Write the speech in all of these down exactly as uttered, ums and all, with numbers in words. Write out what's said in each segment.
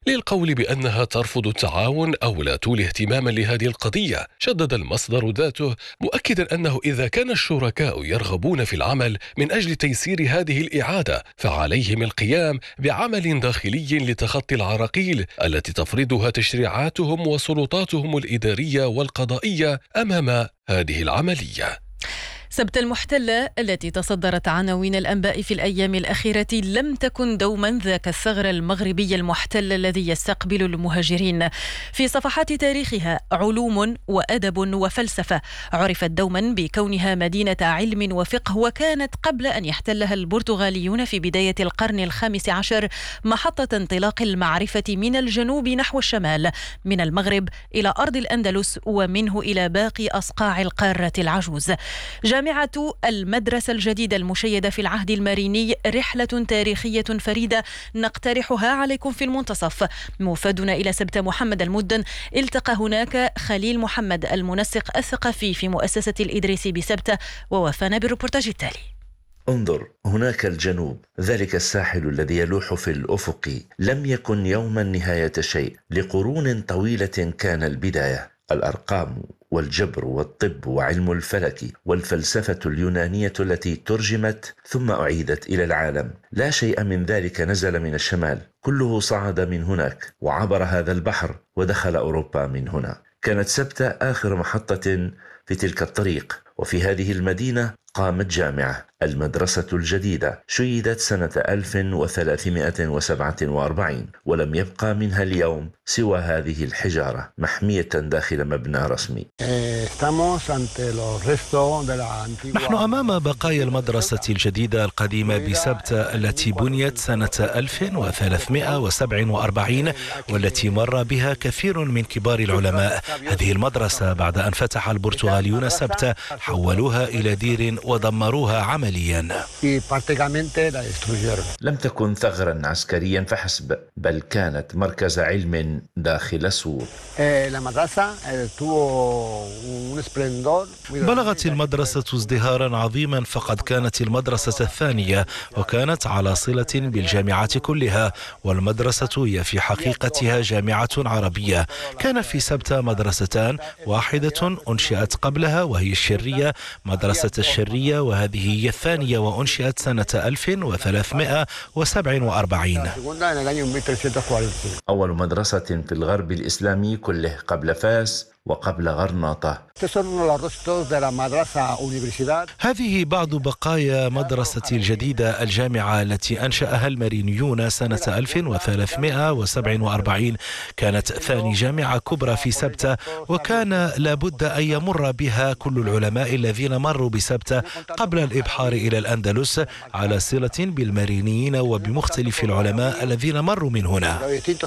للقول بأنها ترفض التعاون أو لا تولي اهتماما لهذه القضية. شدد المصدر ذاته مؤكدا أنه إذا كان الشركاء يرغبون في العمل من أجل تيسير هذه الإعادة فعليهم القيام بعمل داخلي لتخطي العراقيل التي تفرضها تشريعاتهم وسلطاتهم الإدارية والقضائية أمام هذه العملية. سبت المحتلة التي تصدرت عناوين الأنباء في الأيام الأخيرة لم تكن دوما ذاك الثغر المغربي المحتل الذي يستقبل المهاجرين. في صفحات تاريخها علوم وأدب وفلسفة، عرفت دوما بكونها مدينة علم وفقه، وكانت قبل أن يحتلها البرتغاليون في بداية القرن الخامس عشر محطة انطلاق المعرفة من الجنوب نحو الشمال، من المغرب إلى أرض الأندلس ومنه إلى باقي أصقاع القارة العجوز. جامعة المدرسة الجديدة المشيدة في العهد الماريني رحلة تاريخية فريدة نقترحها عليكم في المنتصف. موفدنا إلى سبت محمد المدن التقى هناك خليل محمد المنسق الثقافي في مؤسسة الإدريسي بسبت، ووفانا بالريبورتاج التالي. انظر هناك الجنوب، ذلك الساحل الذي يلوح في الأفق لم يكن يوما نهاية شيء، لقرون طويلة كان البداية. الأرقام والجبر والطب وعلم الفلك والفلسفة اليونانية التي ترجمت ثم أعيدت إلى العالم، لا شيء من ذلك نزل من الشمال، كله صعد من هناك وعبر هذا البحر ودخل أوروبا من هنا. كانت سبتة آخر محطة في تلك الطريق، وفي هذه المدينة قامت جامعة المدرسة الجديدة، شيدت سنة ألف وثلاثمائة وسبعة وأربعين، ولم يبقى منها اليوم سوى هذه الحجارة محمية داخل مبنى رسمي. نحن أمام بقايا المدرسة الجديدة القديمة بسبت التي بنيت سنة ألف وثلاثمائة وسبعة وأربعين، والتي مر بها كثير من كبار العلماء. هذه المدرسة بعد أن فتح البرتغاليون سبت حولوها إلى دير ودمروها عمليا. لم تكن ثغرا عسكريا فحسب، بل كانت مركز علم داخل السور. بلغت المدرسة ازدهارا عظيما، فقد كانت المدرسة الثانية وكانت على صلة بالجامعات كلها، والمدرسة هي في حقيقتها جامعة عربية. كان في سبت مدرستان، واحدة أنشئت قبلها وهي الشرية، مدرسة الشرية، وهذه هي الثانية وأنشئت سنة ألف وثلاثمائة وسبعة وأربعين. أول مدرسة في الغرب الإسلامي كله قبل فاس وقبل غرناطة. هذه بعض بقايا مدرسة الجديدة الجامعة التي أنشأها المارينيون سنة ألف وثلاثمائة وسبعة وأربعين. كانت ثاني جامعة كبرى في سبت، وكان لابد أن يمر بها كل العلماء الذين مروا بسبت قبل الإبحار إلى الأندلس على صلة بالمارينيين وبمختلف العلماء الذين مروا من هنا.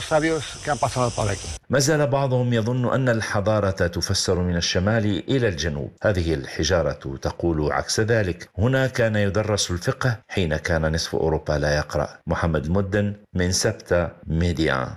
ما زال بعضهم يظن أن الحضارة تفسر من الشمال إلى الجنوب. هذه الحجارة تقول عكس ذلك. هنا كان يدرس الفقه حين كان نصف أوروبا لا يقرأ. محمد المدن من سبت ميديا.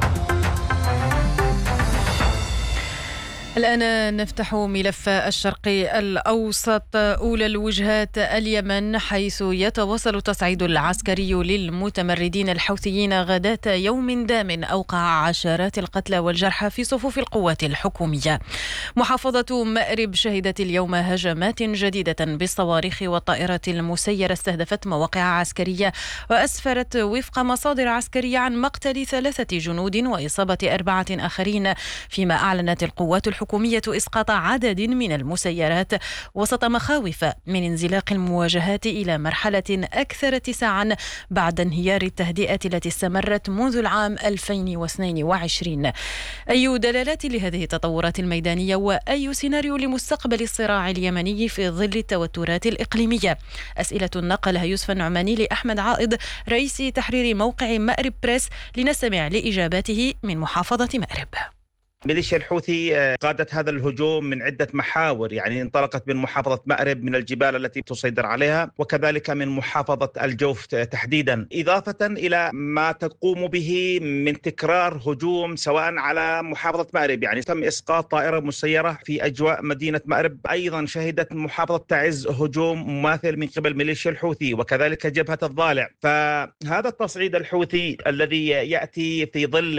الآن نفتح ملف الشرق الأوسط. أولى الوجهات اليمن، حيث يتواصل التصعيد العسكري للمتمردين الحوثيين غداة يوم دام أوقع عشرات القتلى والجرحى في صفوف القوات الحكومية. محافظة مأرب شهدت اليوم هجمات جديدة بالصواريخ والطائرات المسيرة استهدفت مواقع عسكرية، وأسفرت وفق مصادر عسكرية عن مقتل ثلاثة جنود وإصابة أربعة آخرين، فيما أعلنت القوات الحكومية إسقاط عدد من المسيرات وسط مخاوف من انزلاق المواجهات إلى مرحلة أكثر اتساعا بعد انهيار التهدئة التي استمرت منذ العام ألفين واثنين وعشرين. أي دلالات لهذه التطورات الميدانية وأي سيناريو لمستقبل الصراع اليمني في ظل التوترات الإقليمية؟ أسئلة نقلها يوسف النعماني لأحمد عائض رئيس تحرير موقع مأرب بريس، لنستمع لإجاباته من محافظة مأرب. ميليشيا الحوثي قادت هذا الهجوم من عدة محاور، يعني انطلقت من محافظة مأرب من الجبال التي تسيطر عليها، وكذلك من محافظة الجوف تحديدا، إضافة إلى ما تقوم به من تكرار هجوم سواء على محافظة مأرب، يعني تم إسقاط طائرة مسيرة في أجواء مدينة مأرب. أيضا شهدت محافظة تعز هجوم مماثل من قبل ميليشيا الحوثي، وكذلك جبهة الضالع. فهذا التصعيد الحوثي الذي يأتي في ظل